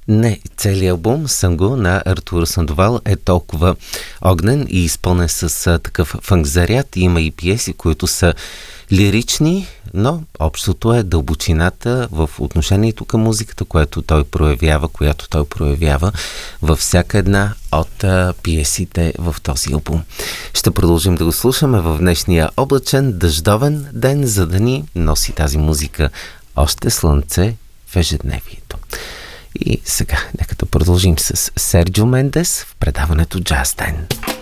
Не, целият албум Сангу на Артур Сандовал е толкова огнен и изпълнен с такъв фънк заряд. Има и пиеси, които са лирични, но общото е дълбочината в отношението към музиката, която той проявява във всяка една от пиесите в този албум. Ще продължим да го слушаме в днешния облачен, дъждовен ден, за да ни носи тази музика още слънце в ежедневието. И сега нека да продължим с Серджио Мендес в предаването Джаз Ден.